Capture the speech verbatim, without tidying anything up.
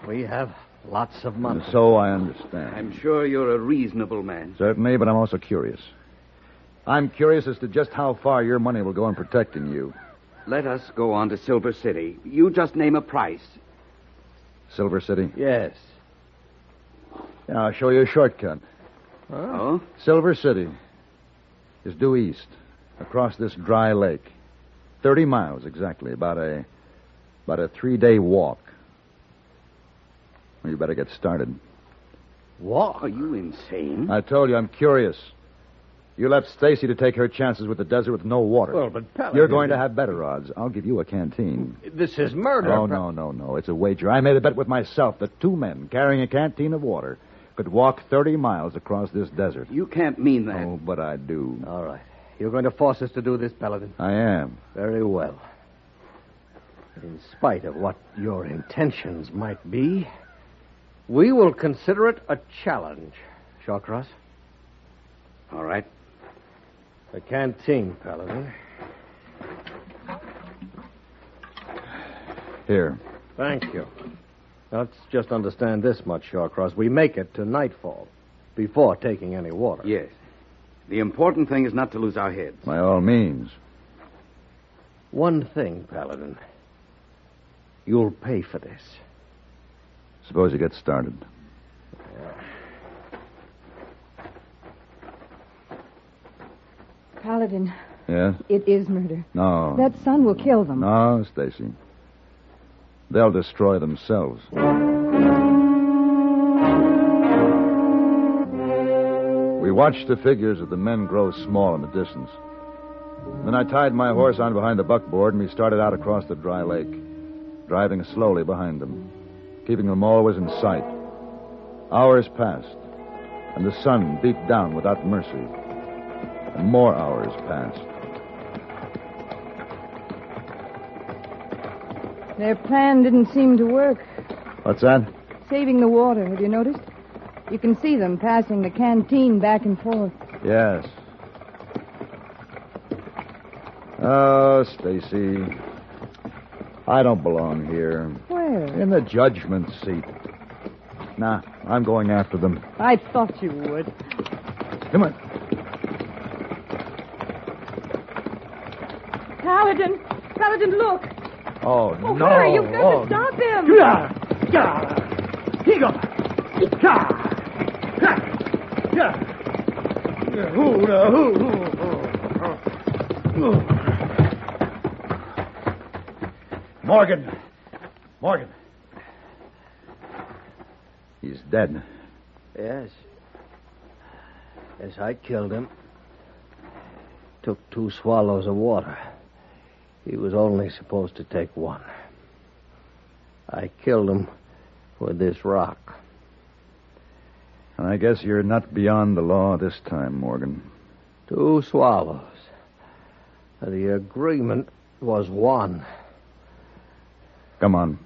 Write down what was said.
We have lots of money. And so I understand. I'm sure you're a reasonable man. Certainly, but I'm also curious. I'm curious as to just how far your money will go in protecting you. Let us go on to Silver City. You just name a price. Silver City? Yes. Yeah, I'll show you a shortcut. Huh? Oh? Silver City is due east, across this dry lake. Thirty miles, exactly. About a... about a three-day walk. Well, you better get started. Walk? Are you insane? I told you, I'm curious. You left Stacy to take her chances with the desert with no water. Well, but Paladin... You're going to have better odds. I'll give you a canteen. This is murder. Oh, no, no, no. It's a wager. I made a bet with myself that two men carrying a canteen of water could walk thirty miles across this desert. You can't mean that. Oh, but I do. All right. You're going to force us to do this, Paladin. I am. Very well. In spite of what your intentions might be, we will consider it a challenge, Shawcross. All right. The canteen, Paladin. Here. Thank you. Let's just understand this much, Shawcross. We make it to nightfall before taking any water. Yes. The important thing is not to lose our heads. By all means. One thing, Paladin. You'll pay for this. Suppose you get started. Paladin. Yes? It is murder. No. That sun will kill them. No, Stacy. They'll destroy themselves. We watched the figures of the men grow small in the distance. Then I tied my horse on behind the buckboard, and we started out across the dry lake, driving slowly behind them, keeping them always in sight. Hours passed, and the sun beat down without mercy. And more hours passed. Their plan didn't seem to work. What's that? Saving the water, have you noticed? You can see them passing the canteen back and forth. Yes. Oh, Stacy. I don't belong here. Where? In the judgment seat. Nah, I'm going after them. I thought you would. Come on. Paladin! Paladin, look! Oh, Oh, no. hurry, you've got oh, to stop him! Yeah! Yeah! He got Yeah! Yeah! Morgan. Morgan. He's dead. Yes. Yes, I killed him. Took two swallows of water. He was only supposed to take one. I killed him with this rock. I guess you're not beyond the law this time, Morgan. Two swallows. The agreement was one. Come on.